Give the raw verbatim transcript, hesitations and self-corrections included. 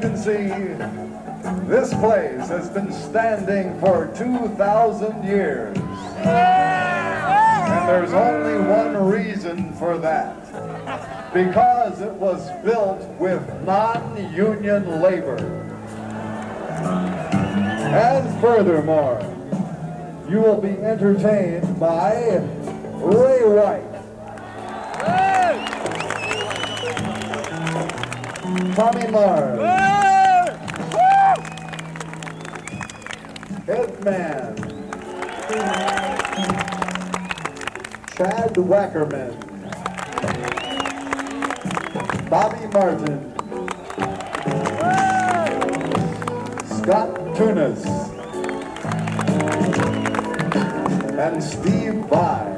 can see, this place has been standing for two thousand years. And there's only one reason for that. Because it was built with non-union labor. And furthermore, you will be entertained by Ray White, Tommy Mars, Ed Mann, Chad Wackerman, Bobby Martin, Scott Tunis, and Steve Vai.